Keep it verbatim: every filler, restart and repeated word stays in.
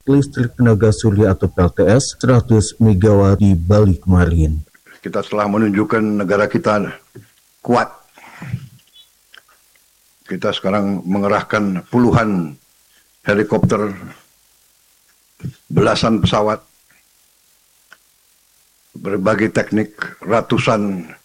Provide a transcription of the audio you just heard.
listrik tenaga surya atau P L T S seratus megawatt di Bali kemarin. Kita telah menunjukkan negara kita kuat. Kita sekarang mengerahkan puluhan helikopter, belasan pesawat, berbagai teknik, ratusan